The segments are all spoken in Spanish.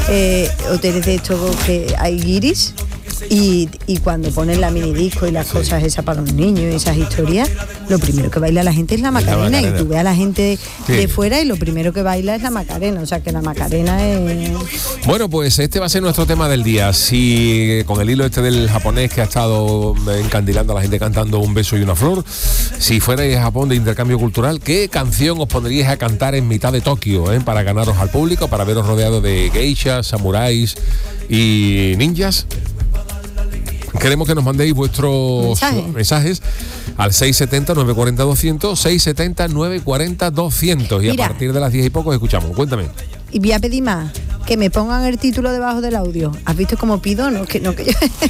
hoteles de estos que hay guiris. Y cuando ponen la minidisco y las cosas esas para los niños y esas historias, lo primero que baila la gente es la Macarena. Y tú ves a la gente de fuera y lo primero que baila es la Macarena. O sea que la Macarena es... Bueno, pues este va a ser nuestro tema del día. Si con el hilo este del japonés que ha estado encandilando a la gente cantando Un beso y una flor, si fuerais a Japón de intercambio cultural, ¿qué canción os pondríais a cantar en mitad de Tokio, para ganaros al público, para veros rodeados de geishas, samuráis y ninjas? Queremos que nos mandéis vuestros mensajes al 670-940-200, 670-940-200 y a partir de las 10 y poco escuchamos. Cuéntame. Y voy a pedir más, que me pongan el título debajo del audio. ¿Has visto cómo pido? No, que yo...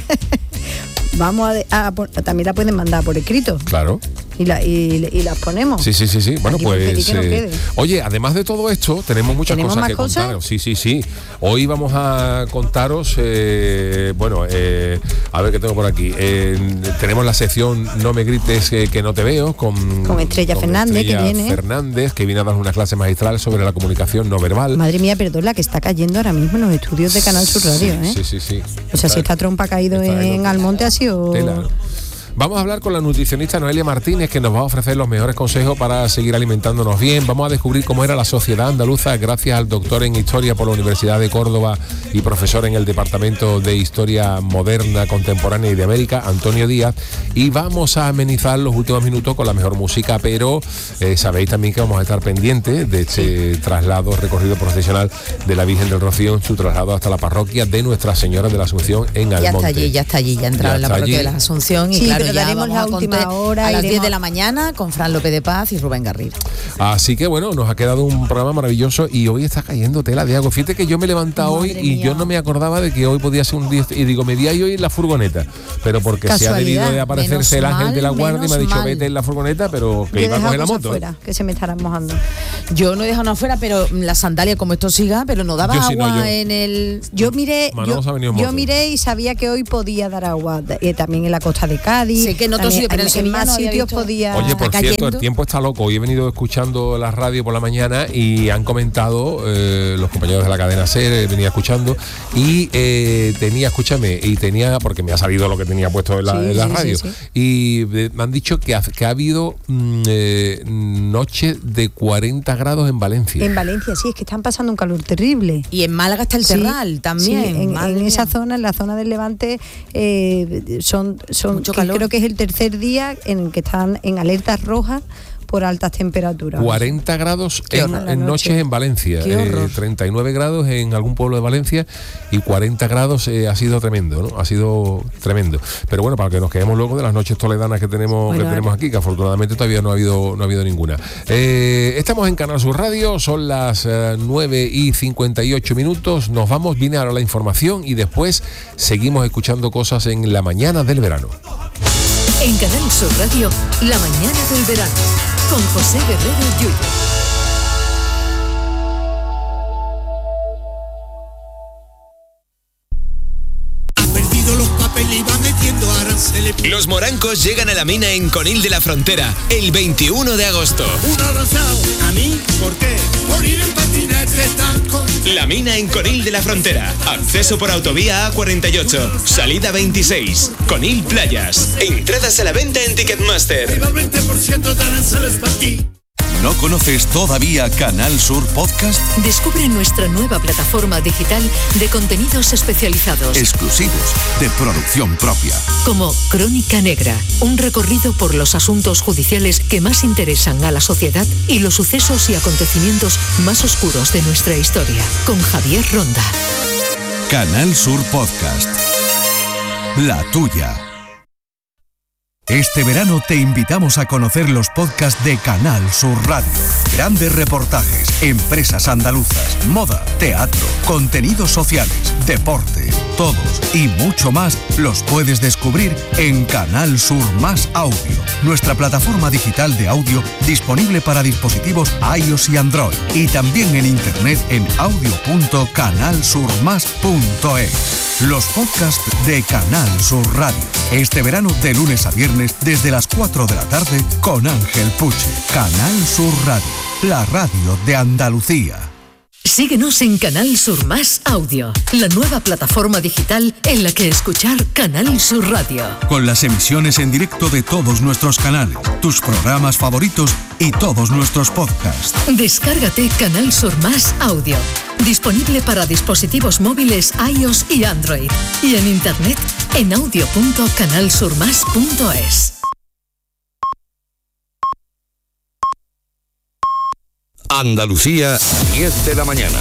Vamos también la pueden mandar por escrito. Claro. Y las ponemos. Sí. Bueno, aquí pues oye, además de todo esto, tenemos muchas cosas que contaros. Sí. Hoy vamos a contaros, a ver qué tengo por aquí. Tenemos la sección No me grites que no te veo con Estrella Fernández, que viene a dar una clase magistral sobre la comunicación no verbal. Madre mía, perdón, la que está cayendo ahora mismo en los estudios de Canal Sur Radio, Sí. O sea, si esta trompa ha caído en Almonte ha sido... Vamos a hablar con la nutricionista Noelia Martínez, que nos va a ofrecer los mejores consejos para seguir alimentándonos bien. Vamos a descubrir cómo era la sociedad andaluza gracias al doctor en Historia por la Universidad de Córdoba y profesor en el Departamento de Historia Moderna, Contemporánea y de América, Antonio Díaz. Y vamos a amenizar los últimos minutos con la mejor música, pero sabéis también que vamos a estar pendientes de este traslado, recorrido profesional de la Virgen del Rocío en su traslado hasta la parroquia de Nuestra Señora de la Asunción en Almonte. Ya está allí, ya ha entrado en la parroquia de la Asunción y claro, pero daremos la última hora a las 10 de la mañana con Fran López de Paz y Rubén Garrido. Así que bueno, nos ha quedado un programa maravilloso y hoy está cayendo tela de agua. Fíjate que yo me he levantado hoy y yo no me acordaba de que hoy podía ser un día, y digo, me di ahí hoy en la furgoneta, pero porque se ha debido de aparecerse el ángel de la guardia y me ha dicho vete en la furgoneta, pero que iba a coger la moto. Fuera, que se me estarán mojando. Yo no he dejado nada afuera, pero la sandalia, como esto siga, pero no daba agua en el... Yo miré y sabía que hoy podía dar agua, también en la costa de Cádiz. Sé que en otros sitios, pero en más sitios podía... Oye, por cierto, el tiempo está loco. Hoy he venido escuchando la radio por la mañana y han comentado los compañeros de la cadena SER, venía escuchando y tenía, porque me ha salido lo que tenía puesto en la radio, y me han dicho que ha habido noches de 40 grados en Valencia. En Valencia, sí, es que están pasando un calor terrible. Y en Málaga está el Terral también. Sí, en esa zona, en la zona del Levante, son creo que es el tercer día en el que están en alertas rojas por altas temperaturas. 40 grados en noches en Valencia, 39 grados en algún pueblo de Valencia y 40 grados ha sido tremendo, ¿no? Ha sido tremendo. Pero bueno, para que nos quedemos luego de las noches toledanas que tenemos aquí, que afortunadamente todavía no ha habido ninguna. Estamos en Canal Sur Radio, son las 9:58. Nos vamos, viene ahora la información y después seguimos escuchando cosas en la mañana del verano. En Canal Sur Radio, la mañana del verano, con José Guerrero Yuyo. Los morancos llegan a la mina en Conil de la Frontera el 21 de agosto. ¿A mí? ¿Por qué? Por ir en patinete tanco. La mina en Conil de la Frontera. Acceso por autovía A48. Salida 26. Conil Playas. Entradas a la venta en Ticketmaster. Viva el 20% de aranceles para ti. ¿No conoces todavía Canal Sur Podcast? Descubre nuestra nueva plataforma digital de contenidos especializados. Exclusivos, de producción propia. Como Crónica Negra, un recorrido por los asuntos judiciales que más interesan a la sociedad y los sucesos y acontecimientos más oscuros de nuestra historia. Con Javier Ronda. Canal Sur Podcast. La tuya. Este verano te invitamos a conocer los podcasts de Canal Sur Radio. Grandes reportajes, empresas andaluzas, moda, teatro, contenidos sociales, deporte, todos y mucho más los puedes descubrir en Canal Sur Más Audio, nuestra plataforma digital de audio disponible para dispositivos iOS y Android y también en internet en audio.canalsurmas.es. Los podcasts de Canal Sur Radio. Este verano de lunes a viernes desde las 4 de la tarde con Ángel Puche. Canal Sur Radio, la radio de Andalucía. Síguenos en Canal Sur Más Audio, la nueva plataforma digital en la que escuchar Canal Sur Radio. Con las emisiones en directo de todos nuestros canales, tus programas favoritos y todos nuestros podcasts. Descárgate Canal Sur Más Audio, disponible para dispositivos móviles iOS y Android, y en internet en audio.canalsurmas.es. Andalucía, 10 de la mañana.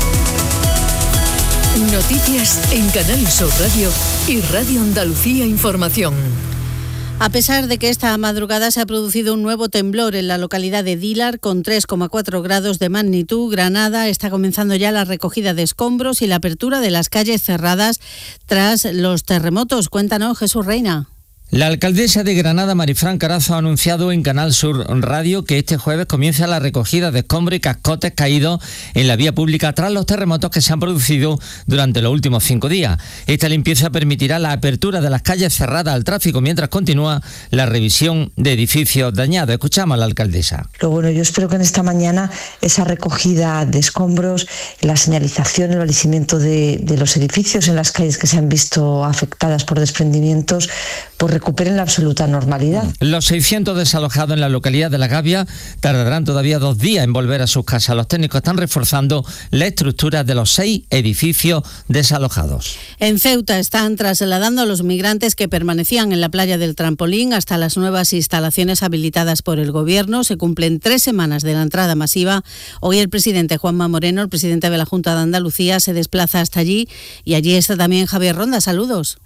Noticias en Canal Sur Radio y Radio Andalucía Información. A pesar de que esta madrugada se ha producido un nuevo temblor en la localidad de Dílar con 3,4 grados de magnitud, Granada está comenzando ya la recogida de escombros y la apertura de las calles cerradas tras los terremotos. Cuéntanos, Jesús Reina. La alcaldesa de Granada, Marifran Carazo, ha anunciado en Canal Sur Radio que este jueves comienza la recogida de escombros y cascotes caídos en la vía pública tras los terremotos que se han producido durante los últimos 5 días. Esta limpieza permitirá la apertura de las calles cerradas al tráfico mientras continúa la revisión de edificios dañados. Escuchamos a la alcaldesa. Pero bueno, yo espero que en esta mañana esa recogida de escombros, la señalización, el valicimiento de los edificios en las calles que se han visto afectadas por desprendimientos, pues recuperen la absoluta normalidad. Los 600 desalojados en la localidad de La Gavia tardarán todavía 2 días en volver a sus casas. Los técnicos están reforzando la estructura de los 6 edificios desalojados. En Ceuta están trasladando a los migrantes que permanecían en la playa del Trampolín hasta las nuevas instalaciones habilitadas por el Gobierno. Se cumplen 3 semanas de la entrada masiva. Hoy el presidente Juanma Moreno, el presidente de la Junta de Andalucía, se desplaza hasta allí y allí está también Javier Ronda. Saludos.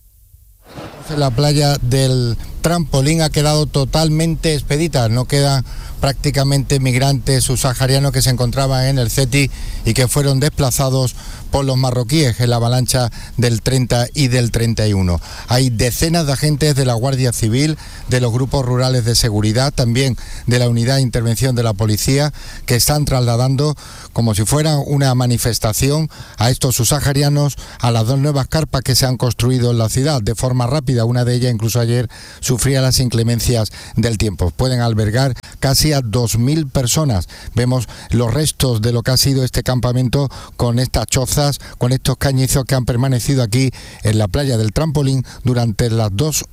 La playa del Trampolín ha quedado totalmente expedita, no quedan prácticamente migrantes subsaharianos que se encontraban en el CETI y que fueron desplazados por los marroquíes en la avalancha del 30 y del 31. Hay decenas de agentes de la Guardia Civil, de los grupos rurales de seguridad, también de la unidad de intervención de la policía, que están trasladando como si fuera una manifestación a estos subsaharianos a las 2 nuevas carpas que se han construido en la ciudad de forma rápida. Una de ellas incluso ayer sufría las inclemencias del tiempo. Pueden albergar casi a 2.000 personas. Vemos los restos de lo que ha sido este campamento con estas chozas, con estos cañizos que han permanecido aquí en la playa del Trampolín durante las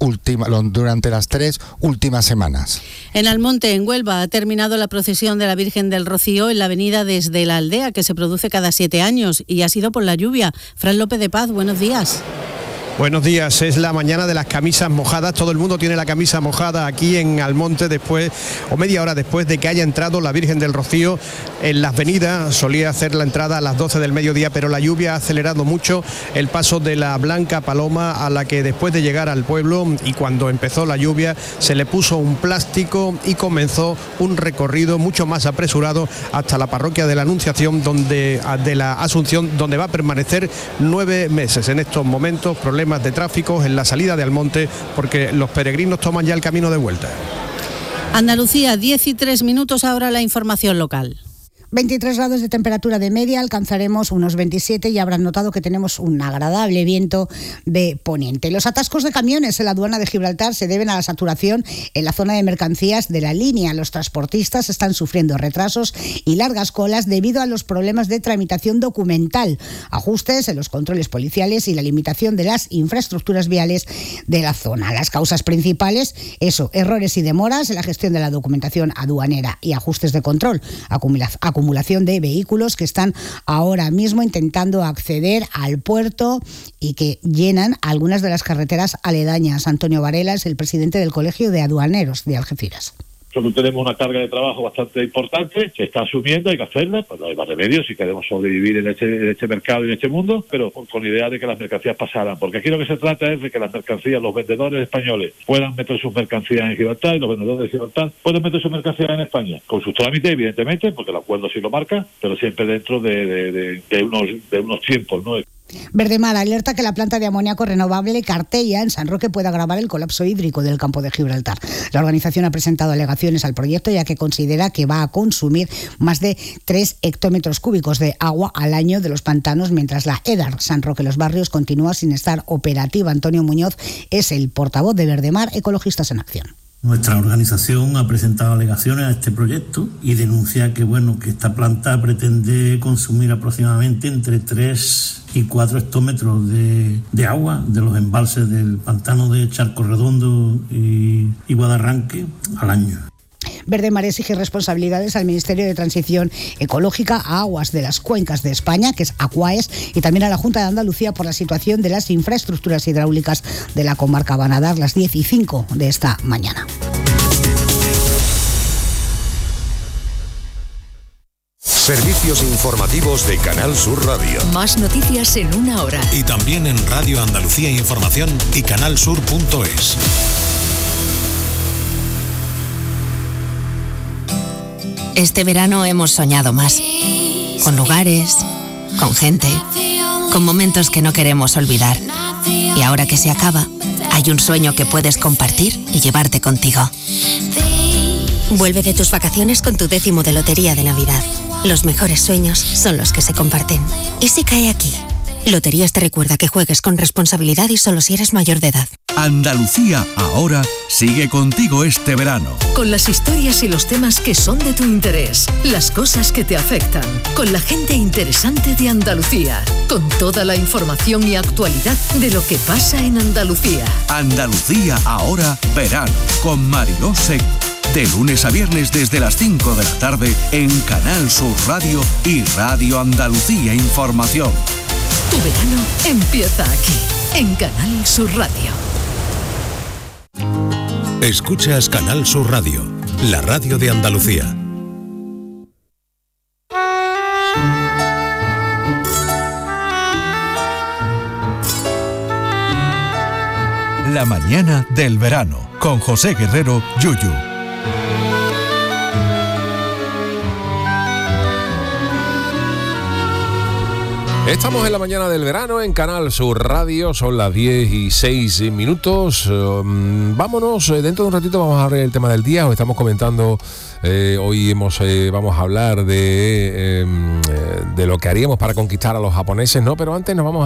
3 últimas semanas. En Almonte, en Huelva, ha terminado la procesión de la Virgen del Rocío en la avenida Desde la Aldea, que se produce cada 7 años y ha sido por la lluvia. Fran López de Paz, buenos días. Buenos días, es la mañana de las camisas mojadas, todo el mundo tiene la camisa mojada aquí en Almonte después, o media hora después de que haya entrado la Virgen del Rocío en las avenidas. Solía hacer la entrada a las 12 del mediodía, pero la lluvia ha acelerado mucho el paso de la Blanca Paloma, a la que después de llegar al pueblo y cuando empezó la lluvia se le puso un plástico y comenzó un recorrido mucho más apresurado hasta la parroquia de la Anunciación, de la Asunción, donde va a permanecer 9 meses. En estos momentos problemas de tráfico en la salida de Almonte porque los peregrinos toman ya el camino de vuelta. Andalucía, 10 y 3 minutos, ahora la información local. 23 grados de temperatura de media, alcanzaremos unos 27 y habrán notado que tenemos un agradable viento de poniente. Los atascos de camiones en la aduana de Gibraltar se deben a la saturación en la zona de mercancías de la línea. Los transportistas están sufriendo retrasos y largas colas debido a los problemas de tramitación documental, ajustes en los controles policiales y la limitación de las infraestructuras viales de la zona. Las causas principales, errores y demoras en la gestión de la documentación aduanera y ajustes de control, acumulación de vehículos que están ahora mismo intentando acceder al puerto y que llenan algunas de las carreteras aledañas. Antonio Varela es el presidente del Colegio de Aduaneros de Algeciras. Nosotros tenemos una carga de trabajo bastante importante, se está asumiendo, hay que hacerla, pues no hay más remedio si queremos sobrevivir en este mercado y en este mundo, pero con idea de que las mercancías pasaran, porque aquí lo que se trata es de que las mercancías, los vendedores españoles puedan meter sus mercancías en Gibraltar y los vendedores de Gibraltar pueden meter sus mercancías en España, con sus trámites evidentemente, porque el acuerdo sí lo marca, pero siempre dentro de unos tiempos, ¿no? Verdemar alerta que la planta de amoníaco renovable Cartella en San Roque puede agravar el colapso hídrico del campo de Gibraltar. La organización ha presentado alegaciones al proyecto ya que considera que va a consumir más de 3 hectómetros cúbicos de agua al año de los pantanos, mientras la EDAR San Roque Los Barrios continúa sin estar operativa. Antonio Muñoz es el portavoz de Verdemar, Ecologistas en Acción. Nuestra organización ha presentado alegaciones a este proyecto y denuncia que esta planta pretende consumir aproximadamente entre 3 y 4 hectómetros de agua de los embalses del pantano de Charco Redondo y Guadarranque al año. Verde Marea exige responsabilidades al Ministerio de Transición Ecológica, a Aguas de las Cuencas de España, que es ACUAES, y también a la Junta de Andalucía por la situación de las infraestructuras hidráulicas de la comarca. Van a dar las 10:05 de esta mañana. Servicios informativos de Canal Sur Radio. Más noticias en una hora. Y también en Radio Andalucía Información y canalsur.es. Este verano hemos soñado más, con lugares, con gente, con momentos que no queremos olvidar. Y ahora que se acaba, hay un sueño que puedes compartir y llevarte contigo. Vuelve de tus vacaciones con tu 10º de Lotería de Navidad. Los mejores sueños son los que se comparten. ¿Y si cae aquí? Loterías te recuerda que juegues con responsabilidad y solo si eres mayor de edad. Andalucía ahora sigue contigo este verano. Con las historias y los temas que son de tu interés, las cosas que te afectan, con la gente interesante de Andalucía, con toda la información y actualidad de lo que pasa en Andalucía. Andalucía ahora verano, con Mariló Seco. De lunes a viernes desde las 5 de la tarde en Canal Sur Radio y Radio Andalucía Información. Tu verano empieza aquí, en Canal Sur Radio. Escuchas Canal Sur Radio, la radio de Andalucía. La mañana del verano, con José Guerrero, Yuyu. Estamos en la mañana del verano en Canal Sur Radio, son las 10:06. Vámonos, dentro de un ratito vamos a ver el tema del día. Os estamos comentando, hoy vamos a hablar de lo que haríamos para conquistar a los japoneses, ¿no? Pero antes vamos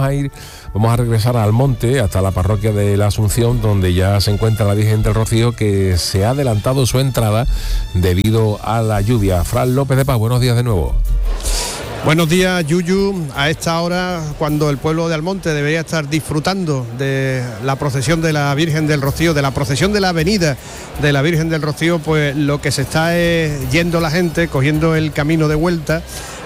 a regresar al monte, hasta la parroquia de la Asunción, donde ya se encuentra la Virgen del Rocío, que se ha adelantado su entrada debido a la lluvia. Fran López de Paz, buenos días de nuevo. Buenos días, Yuyu. A esta hora, cuando el pueblo de Almonte debería estar disfrutando de la procesión de la Virgen del Rocío, de la procesión de la avenida de la Virgen del Rocío, pues lo que se está es yendo la gente, cogiendo el camino de vuelta.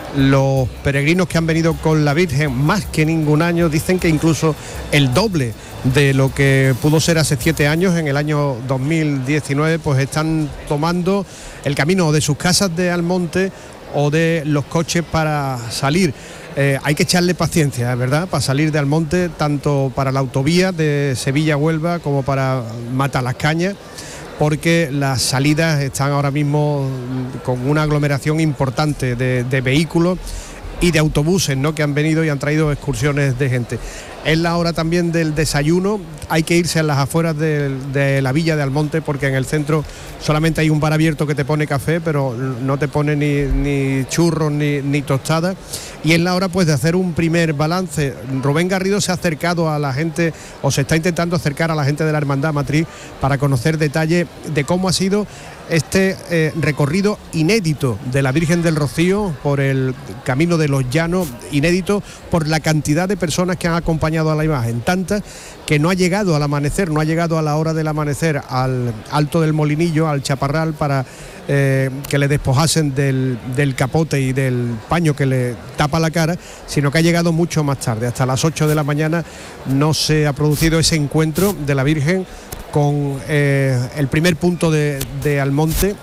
Los peregrinos que han venido con la Virgen más que ningún año, dicen que incluso el doble de lo que pudo ser hace 7 años, en el año 2019, pues están tomando el camino de sus casas de Almonte o de los coches para salir. Hay que echarle paciencia, ¿verdad?, para salir de Almonte, tanto para la autovía de Sevilla-Huelva como para Matalascañas, porque las salidas están ahora mismo con una aglomeración importante de vehículos y de autobuses, ¿no?, que han venido y han traído excursiones de gente. Es la hora también del desayuno. Hay que irse a las afueras de la villa de Almonte, porque en el centro solamente hay un bar abierto que te pone café, pero no te pone ni churros ni tostadas. Y es la hora pues de hacer un primer balance. Rubén Garrido se ha acercado a la gente, o se está intentando acercar a la gente de la Hermandad Matriz, para conocer detalle de cómo ha sido este recorrido inédito de la Virgen del Rocío por el Camino de los Llanos, inédito por la cantidad de personas que han acompañado a la imagen, tantas que no ha llegado al amanecer, no ha llegado a la hora del amanecer al Alto del Molinillo, al Chaparral, para que le despojasen del capote y del paño que le tapa la cara, sino que ha llegado mucho más tarde. Hasta las 8 de la mañana no se ha producido ese encuentro de la Virgen con el primer punto de Almonte,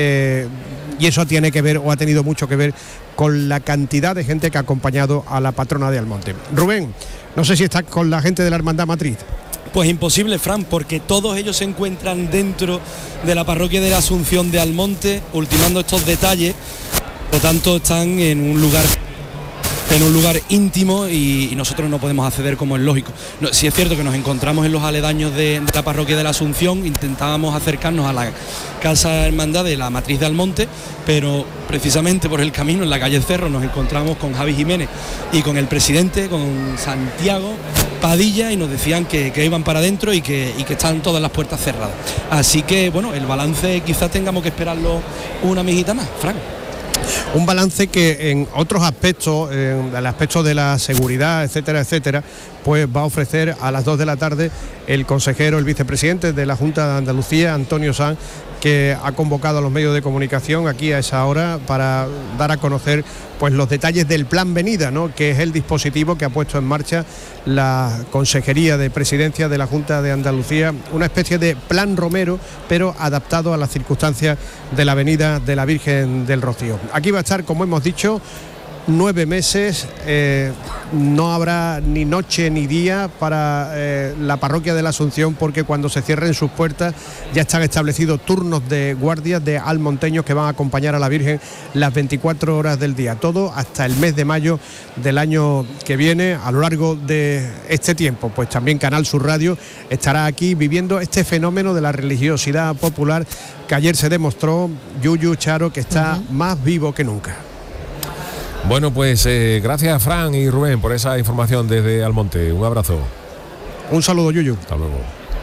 y eso tiene que ver, o ha tenido mucho que ver, con la cantidad de gente que ha acompañado a la patrona de Almonte. Rubén, no sé si estás con la gente de la Hermandad Matriz. Pues imposible, Fran, porque todos ellos se encuentran dentro de la parroquia de la Asunción de Almonte, ultimando estos detalles. Por tanto, están en un lugar en un lugar íntimo y nosotros no podemos acceder como es lógico. Sí es cierto que nos encontramos en los aledaños de la parroquia de la Asunción, intentábamos acercarnos a la Casa Hermandad de la Matriz de Almonte, pero precisamente por el camino en la calle Cerro nos encontramos con Javi Jiménez y con el presidente, con Santiago Padilla, y nos decían que iban para adentro y que están todas las puertas cerradas. Así que bueno, el balance quizás tengamos que esperarlo una mijita más, Fran. Un balance que en otros aspectos, en el aspecto de la seguridad, etcétera, etcétera, pues va a ofrecer a las 2 de la tarde el consejero, el vicepresidente de la Junta de Andalucía, Antonio Sanz, que ha convocado a los medios de comunicación aquí a esa hora para dar a conocer pues los detalles del Plan Venida, ¿no?, que es el dispositivo que ha puesto en marcha la Consejería de Presidencia de la Junta de Andalucía, una especie de Plan Romero, pero adaptado a las circunstancias de la Avenida de la Virgen del Rocío. Aquí va a estar, como hemos dicho, 9 meses, no habrá ni noche ni día para la parroquia de la Asunción, porque cuando se cierren sus puertas ya están establecidos turnos de guardias de almonteños que van a acompañar a la Virgen las 24 horas del día, todo hasta el mes de mayo del año que viene. A lo largo de este tiempo, pues también Canal Sur Radio estará aquí viviendo este fenómeno de la religiosidad popular que ayer se demostró, Yuyu, Charo, que está más vivo que nunca. Bueno, pues gracias Fran y Rubén por esa información desde Almonte. Un abrazo. Un saludo, Yuyu. Hasta luego.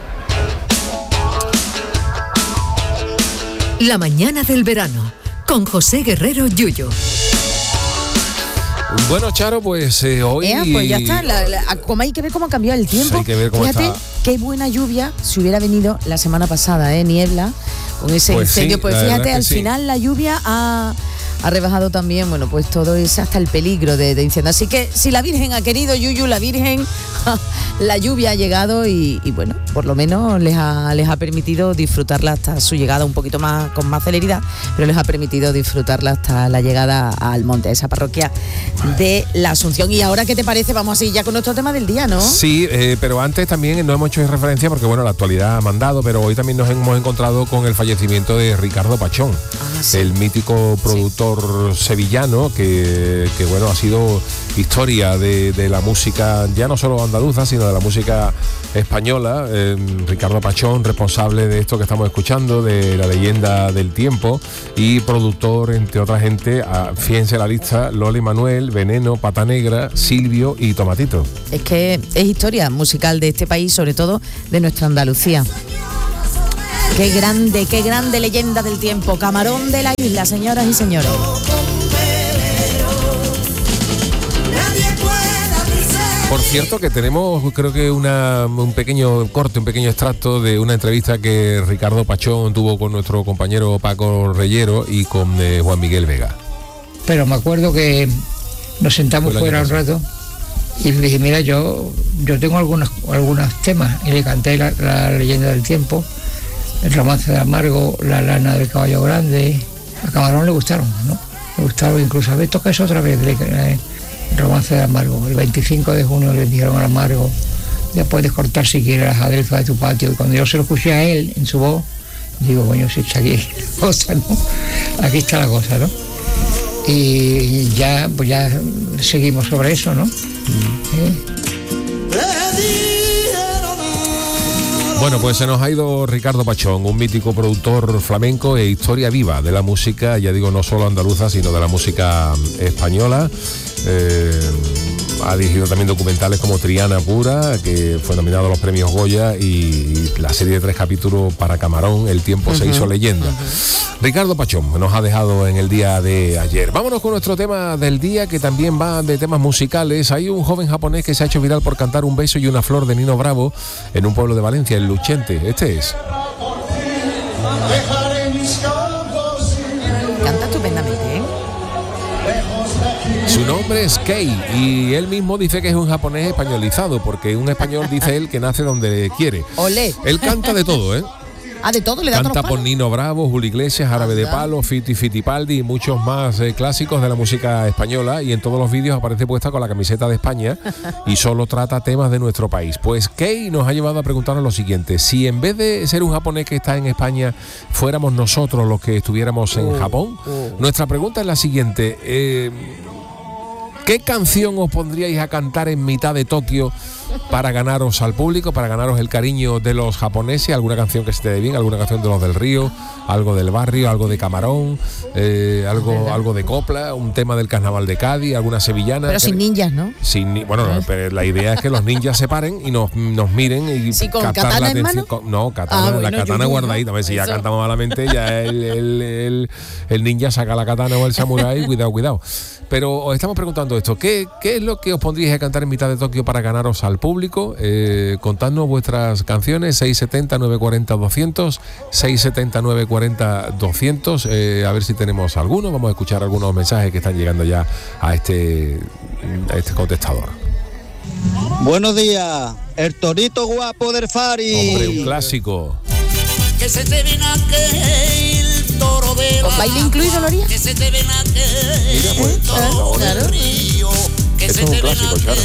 La mañana del verano, con José Guerrero Yuyu. Bueno, Charo, pues hoy... pues ya está, como hay que ver cómo ha cambiado el tiempo. Hay que ver cómo Fíjate, está. qué buena lluvia si hubiera venido la semana pasada, niebla, con ese Pues incendio. sí, Pues la fíjate, verdad al que sí. final la lluvia ha rebajado también, bueno, pues todo eso, hasta el peligro de incendio. Así que si la Virgen ha querido, Yuyu, la Virgen, la lluvia ha llegado y bueno, por lo menos les ha permitido disfrutarla hasta su llegada un poquito más, con más celeridad, pero les ha permitido disfrutarla hasta la llegada al monte, a esa parroquia de la Asunción. Y ahora, ¿qué te parece? Vamos a seguir ya con nuestro tema del día, ¿no? Sí, pero antes también no hemos hecho referencia porque bueno, la actualidad ha mandado, pero hoy también nos hemos encontrado con el fallecimiento de Ricardo Pachón, sí. el mítico productor sevillano que bueno, ha sido historia de la música, ya no solo andaluza, sino de la música española. Ricardo Pachón, responsable de esto que estamos escuchando, de La Leyenda del Tiempo, y productor, entre otra gente, fíjense la lista: Lola y Manuel, Veneno, Pata Negra, Silvio y Tomatito. Es que es historia musical de este país, sobre todo de nuestra Andalucía. Qué grande leyenda del tiempo, camarón de la isla, señoras y señores. Por cierto, que tenemos, creo que un pequeño corte, un pequeño extracto de una entrevista que Ricardo Pachón tuvo con nuestro compañero Paco Reyero y con Juan Miguel Vega. Pero me acuerdo que nos sentamos fuera un rato y le dije, mira, yo tengo algunos temas, y le canté la Leyenda del Tiempo, el Romance de Amargo, La Lana del Caballo Grande. A Camarón le gustaron, ¿no? Le gustaron, incluso a ver, toca eso otra vez, el Romance de Amargo. El 25 de junio le dijeron al Amargo, ya puedes cortar si quieres las adelfas de tu patio. Y cuando yo se lo escuché a él en su voz, digo, coño, si está aquí la cosa, ¿no? Aquí está la cosa, ¿no? Y ya, pues ya seguimos sobre eso, ¿no? Bueno, pues se nos ha ido Ricardo Pachón, un mítico productor flamenco e historia viva de la música, ya digo, no solo andaluza, sino de la música española. Ha dirigido también documentales como Triana Pura, que fue nominado a los premios Goya, y la serie de 3 capítulos para Camarón, El Tiempo se hizo leyenda. Ricardo Pachón nos ha dejado en el día de ayer. Vámonos con nuestro tema del día, que también va de temas musicales. Hay un joven japonés que se ha hecho viral por cantar Un beso y una flor de Nino Bravo en un pueblo de Valencia, en Luchente. Este es. Canta estupendamente, ¿eh? Su nombre es Kei y él mismo dice que es un japonés españolizado, porque un español dice él que nace donde quiere. Olé. Él canta de todo, ¿eh? Ah, de todo, le da todos Canta los por palos. Nino Bravo, Julio Iglesias, Árabe de Palo, Fiti Fitipaldi y muchos más clásicos de la música española, y en todos los vídeos aparece puesta con la camiseta de España y solo trata temas de nuestro país. Pues Kei nos ha llevado a preguntarnos lo siguiente: si en vez de ser un japonés que está en España fuéramos nosotros los que estuviéramos en Japón. Nuestra pregunta es la siguiente: ¿Qué canción os pondríais a cantar en mitad de Tokio para ganaros al público, para ganaros el cariño de los japoneses? ¿Alguna canción que se te dé bien? ¿Alguna canción de los del Río? ¿Algo del barrio? ¿Algo de Camarón? ¿Algo de copla? ¿Un tema del carnaval de Cádiz? ¿Alguna sevillana? Pero sin ninjas, ¿no? Bueno, pero la idea es que los ninjas se paren y nos miren y ¿sí, con captar katana la en atención. mano? No, katana, la katana guardadita. A ver, si ya cantamos malamente, ya el ninja saca la katana o el samurái, cuidado. Pero os estamos preguntando esto, ¿qué es lo que os pondríais a cantar en mitad de Tokio para ganaros al público? Contadnos vuestras canciones, 670 940 200, 670 940 200, a ver si tenemos alguno. Vamos a escuchar algunos mensajes que están llegando ya a este contestador. Buenos días, el torito guapo del Fari. Hombre, un clásico. Que se te ven aquel toro de ¿Con baile incluido, Loría? que se te ven aquel Mira, pues, toro del río, que eso se es un te ven clásico, claro.